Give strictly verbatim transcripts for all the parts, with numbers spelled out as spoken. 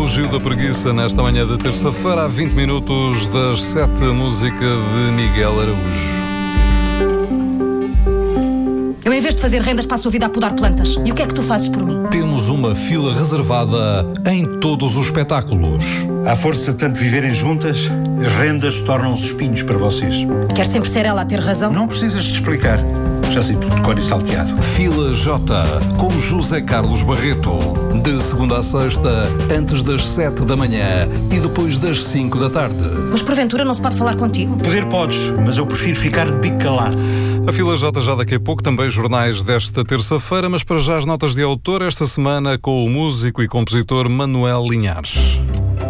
Fugiu da Preguiça nesta manhã de terça-feira, há vinte minutos das sete, música de Miguel Araújo. Eu, em vez de fazer rendas, passo a vida a podar plantas. E o que é que tu fazes por mim? Temos uma fila reservada em todos os espetáculos. À força de tanto viverem juntas, as rendas tornam-se espinhos para vocês. Quer sempre ser ela a ter razão? Não precisas de explicar. Já sei tudo de cor e salteado. Fila J, com José Carlos Barreto. De segunda a sexta, antes das sete da manhã e depois das cinco da tarde. Mas porventura não se pode falar contigo? Poder podes, mas eu prefiro ficar de bico calado. A Fila J já daqui a pouco, também jornais desta terça-feira, mas para já as notas de autor esta semana com o músico e compositor Manuel Linhares.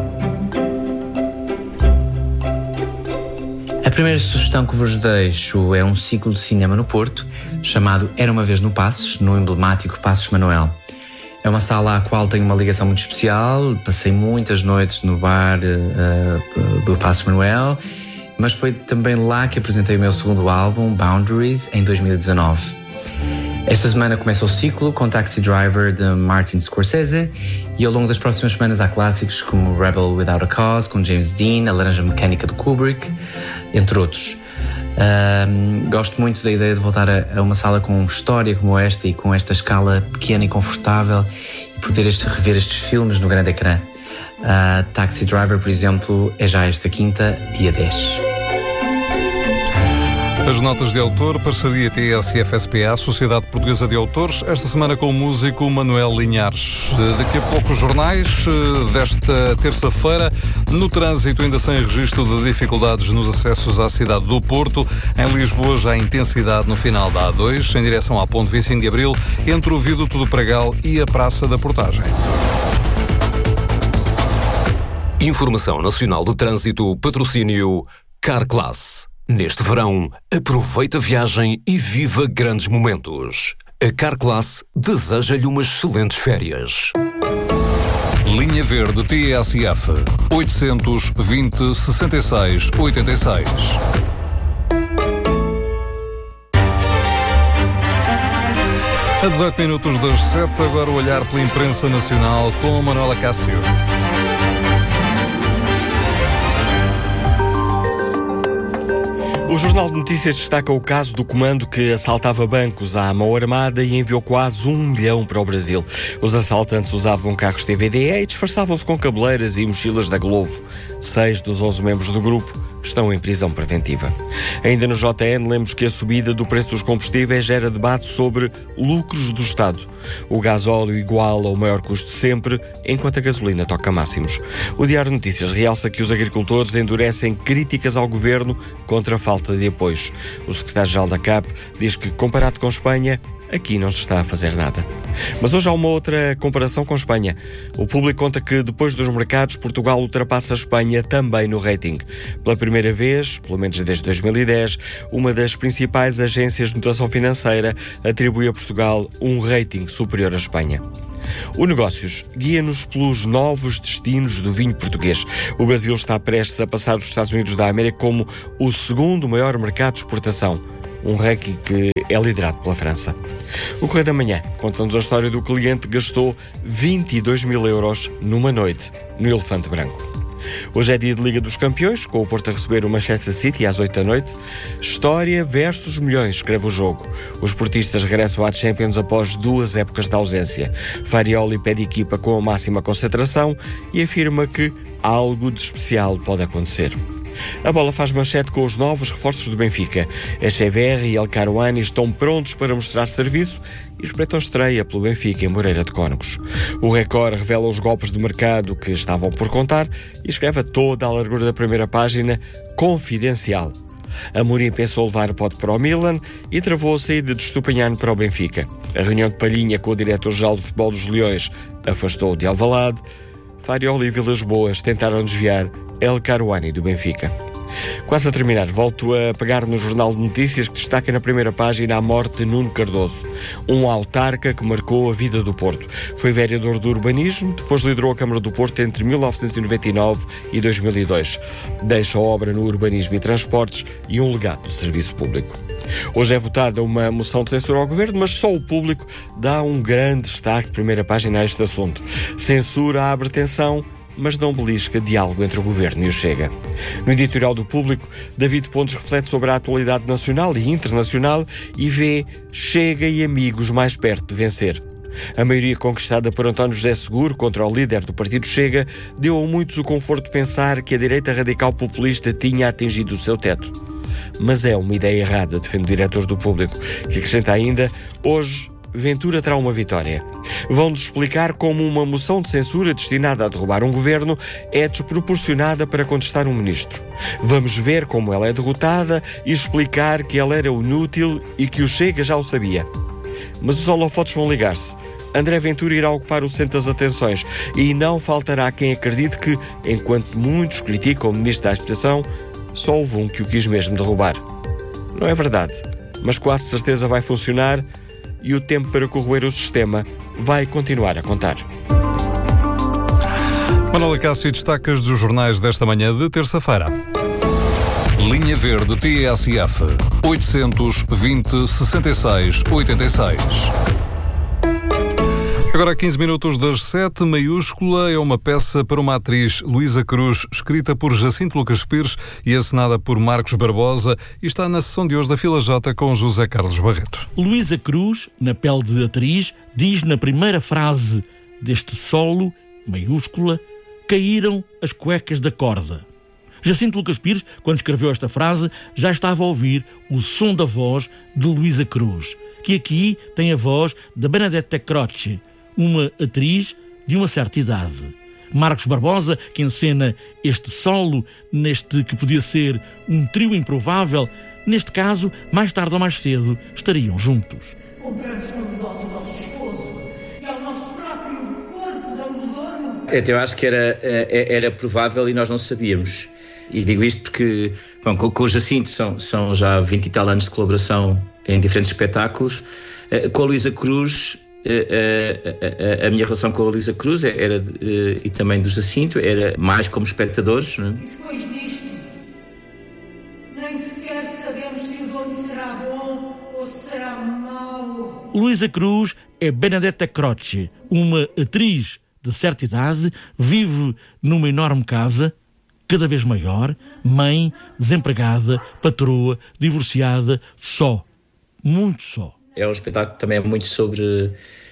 A primeira sugestão que vos deixo é um ciclo de cinema no Porto, chamado Era Uma Vez no Passos, no emblemático Passos Manuel. É uma sala à qual tenho uma ligação muito especial, passei muitas noites no bar uh, do Passos Manuel, mas foi também lá que apresentei o meu segundo álbum, Boundaries, em dois mil e dezanove. Esta semana começa o ciclo com Taxi Driver de Martin Scorsese e ao longo das próximas semanas há clássicos como Rebel Without a Cause, com James Dean, A Laranja Mecânica de Kubrick, entre outros. Um, gosto muito da ideia de voltar a, a uma sala com história como esta e com esta escala pequena e confortável e poder este, rever estes filmes no grande ecrã. Uh, Taxi Driver, por exemplo, é já esta quinta, dia dez. As notas de autor, parceria T S F S P A, Sociedade Portuguesa de Autores, esta semana com o músico Manuel Linhares. Daqui a pouco os jornais desta terça-feira. No trânsito, ainda sem registro de dificuldades nos acessos à cidade do Porto. Em Lisboa, já há intensidade no final da A dois, em direção à Ponte vinte e cinco de Abril, entre o Viaduto do Pragal e a Praça da Portagem. Informação Nacional do Trânsito, patrocínio Carclass. Neste verão, aproveita a viagem e viva grandes momentos. A Carclass deseja-lhe umas excelentes férias. Linha Verde T S F oitocentos e vinte, sessenta e seis, oitenta e seis. A dezoito minutos das sete, agora o olhar pela imprensa nacional com a Manuela Cássio. O Jornal de Notícias destaca o caso do comando que assaltava bancos à mão armada e enviou quase um milhão para o Brasil. Os assaltantes usavam carros T V D E e disfarçavam-se com cabeleiras e mochilas da Globo. Seis dos onze membros do grupo estão em prisão preventiva. Ainda no J N, lemos que a subida do preço dos combustíveis gera debate sobre lucros do Estado. O gasóleo iguala o maior custo sempre, enquanto a gasolina toca máximos. O Diário de Notícias realça que os agricultores endurecem críticas ao governo contra a falta de apoios. O secretário-geral da C A P diz que, comparado com Espanha, aqui não se está a fazer nada. Mas hoje há uma outra comparação com Espanha. O Público conta que, depois dos mercados, Portugal ultrapassa a Espanha também no rating. Pela primeira vez, pelo menos desde dois mil e dez, uma das principais agências de notação financeira atribui a Portugal um rating superior à Espanha. O Negócios guia-nos pelos novos destinos do vinho português. O Brasil está prestes a passar os Estados Unidos da América como o segundo maior mercado de exportação. Um ranking que é liderado pela França. O Correio da Manhã conta-nos a história do cliente que gastou vinte e dois mil euros numa noite no Elefante Branco. Hoje é dia de Liga dos Campeões, com o Porto a receber o Manchester City às oito da noite. História versus milhões, escreve o jogo. Os portistas regressam à Champions após duas épocas de ausência. Farioli pede equipa com a máxima concentração e afirma que algo de especial pode acontecer. A Bola faz manchete com os novos reforços do Benfica. Echeverri e El Karouani estão prontos para mostrar serviço e espreitam estreia pelo Benfica em Moreira de Cónegos. O Record revela os golpes de mercado que estavam por contar e escreve a toda a largura da primeira página confidencial. Amorim pensou levar o pote para o Milan e travou a saída de Estupiñán para o Benfica. A reunião de Palhinha com o diretor-geral de futebol dos Leões afastou-o de Alvalade. Farioli e Vilas Boas tentaram desviar El Karouani do Benfica. Quase a terminar, volto a pegar no Jornal de Notícias que destaca na primeira página a morte de Nuno Cardoso, um autarca que marcou a vida do Porto. Foi vereador do urbanismo, depois liderou a Câmara do Porto entre mil novecentos e noventa e nove e dois mil e dois. Deixa obra no urbanismo e transportes e um legado do serviço público. Hoje é votada uma moção de censura ao governo, mas só o Público dá um grande destaque de primeira página a este assunto. Censura abre tensão mas não belisca diálogo entre o Governo e o Chega. No editorial do Público, David Pontes reflete sobre a atualidade nacional e internacional e vê Chega e amigos mais perto de vencer. A maioria conquistada por António José Seguro contra o líder do partido Chega deu a muitos o conforto de pensar que a direita radical populista tinha atingido o seu teto. Mas é uma ideia errada, defende o diretor do Público, que acrescenta ainda: hoje Ventura terá uma vitória. Vão-nos explicar como uma moção de censura destinada a derrubar um governo é desproporcionada para contestar um ministro. Vamos ver como ela é derrotada e explicar que ela era inútil e que o Chega já o sabia. Mas os holofotes vão ligar-se. André Ventura irá ocupar o centro das atenções e não faltará quem acredite que, enquanto muitos criticam o ministro da Habitação, só houve um que o quis mesmo derrubar. Não é verdade, mas quase certeza vai funcionar e o tempo para corroer o sistema vai continuar a contar. Manuela Cássio, destacas dos jornais desta manhã de terça-feira. Linha Verde T S F oitocentos e vinte, sessenta e seis, oitenta e seis. Agora, a quinze minutos das sete, Maiúscula é uma peça para uma atriz, Luísa Cruz, escrita por Jacinto Lucas Pires e assinada por Marcos Barbosa, e está na sessão de hoje da Fila J com José Carlos Barreto. Luísa Cruz, na pele de atriz, diz na primeira frase deste solo, Maiúscula, caíram as cuecas da corda. Jacinto Lucas Pires, quando escreveu esta frase, já estava a ouvir o som da voz de Luísa Cruz, que aqui tem a voz da Benedetta Croce, uma atriz de uma certa idade. Marcos Barbosa, que encena este solo neste que podia ser um trio improvável, neste caso, mais tarde ou mais cedo, estariam juntos. Compramos como dote o nosso esposo e ao nosso próprio corpo damos dono. Eu acho que era, era provável e nós não sabíamos. E digo isto porque, bom, com o Jacinto são, são já vinte e tal anos de colaboração em diferentes espetáculos. Com a Luísa Cruz, a, a, a minha relação com a Luísa Cruz era, e também do Jacinto, era mais como espectadores. Não é? E depois disto, nem sequer sabemos se o dono será bom ou será mau. Luísa Cruz é Benedetta Croce, uma atriz de certa idade, vive numa enorme casa, cada vez maior, mãe, desempregada, patroa, divorciada, só. Muito só. É um espetáculo que também é muito sobre uh,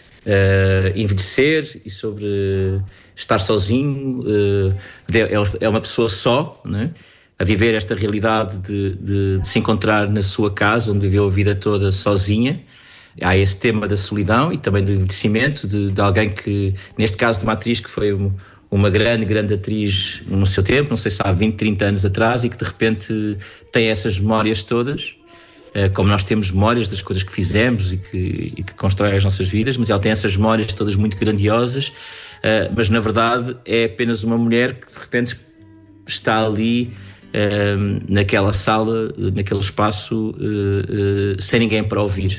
envelhecer e sobre estar sozinho. Uh, é uma pessoa só, né? A viver esta realidade de, de, de se encontrar na sua casa, onde viveu a vida toda sozinha. Há esse tema da solidão e também do envelhecimento de, de alguém que, neste caso de uma atriz que foi um, uma grande, grande atriz no seu tempo, não sei se há vinte, trinta anos atrás, e que de repente tem essas memórias todas, como nós temos memórias das coisas que fizemos e que, e que constroem as nossas vidas, mas ela tem essas memórias todas muito grandiosas, mas na verdade é apenas uma mulher que de repente está ali naquela sala, naquele espaço, sem ninguém para ouvir.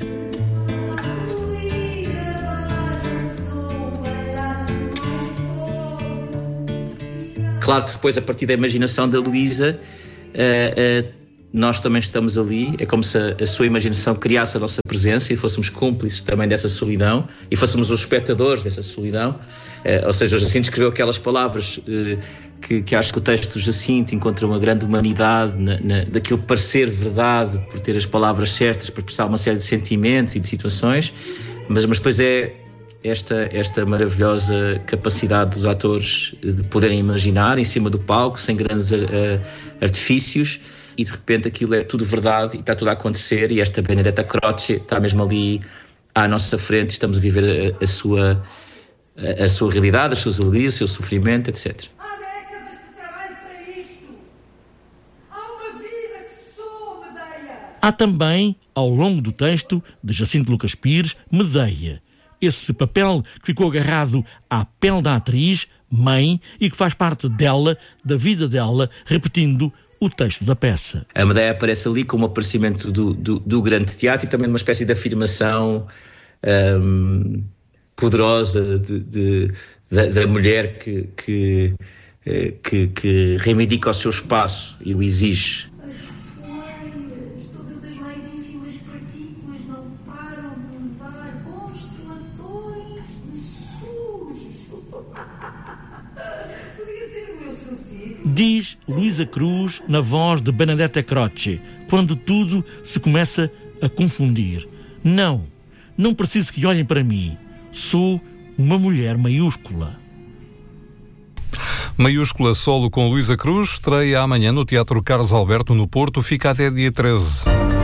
Claro que depois, a partir da imaginação da Luísa, uh, uh, nós também estamos ali. É como se a, a sua imaginação criasse a nossa presença e fôssemos cúmplices também dessa solidão e fôssemos os espectadores dessa solidão. Uh, ou seja, o Jacinto escreveu aquelas palavras uh, que, que acho que o texto do Jacinto encontra uma grande humanidade na, na, daquilo parecer verdade, por ter as palavras certas, para expressar uma série de sentimentos e de situações, mas, mas depois é Esta, esta maravilhosa capacidade dos atores de poderem imaginar em cima do palco, sem grandes uh, artifícios, e de repente aquilo é tudo verdade e está tudo a acontecer, e esta Benedetta Croce está mesmo ali à nossa frente, estamos a viver a, a, sua, a, a sua realidade, as suas alegrias, o seu sofrimento, etcétera. Há décadas de trabalho para isto. Há uma vida que sou Medeia. Há também, ao longo do texto de Jacinto Lucas Pires, Medeia. Esse papel que ficou agarrado à pele da atriz, mãe, e que faz parte dela, da vida dela, repetindo o texto da peça. A Medeia aparece ali como o aparecimento do, do, do grande teatro e também de uma espécie de afirmação um, poderosa de, de, da, da mulher que, que, que, que reivindica o seu espaço e o exige. Podia Diz Luísa Cruz na voz de Benedetta Croce, quando tudo se começa a confundir. Não, não preciso que olhem para mim. Sou uma mulher maiúscula. Maiúscula solo com Luísa Cruz, estreia amanhã no Teatro Carlos Alberto, no Porto, fica até dia treze.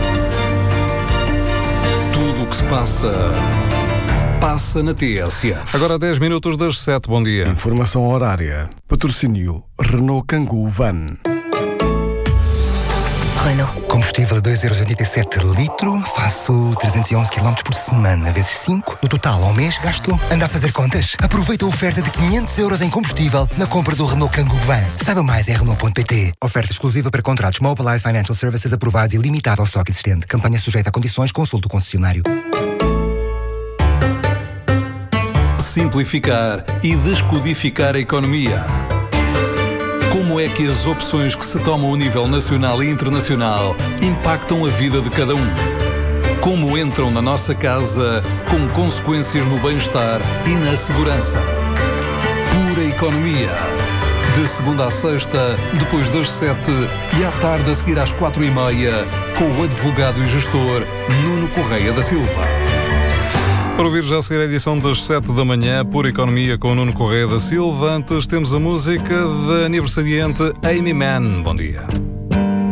Tudo o que se passa, passa na T S F. Agora dez minutos das sete, bom dia. Informação horária. Patrocínio Renault Kangoo Van. Renault. Combustível a dois euros e oitenta e sete litro, faço trezentos e onze quilómetros por semana, vezes cinco. No total, ao mês, gasto. Anda a fazer contas? Aproveita a oferta de quinhentos euros em combustível na compra do Renault Kangoo Van. Saiba mais em Renault ponto pt. Oferta exclusiva para contratos Mobilize Financial Services aprovados e limitada ao estoque existente. Campanha sujeita a condições, consulte o concessionário. Simplificar e descodificar a economia. Como é que as opções que se tomam a nível nacional e internacional impactam a vida de cada um? Como entram na nossa casa com consequências no bem-estar e na segurança? Pura economia. De segunda à sexta, depois das sete e à tarde a seguir às quatro e meia, com o advogado e gestor Nuno Correia da Silva. Para ouvir já a seguir a edição das sete da manhã, Pura Economia com Nuno Correia da Silva. Antes temos a música da aniversariante Amy Mann. Bom dia.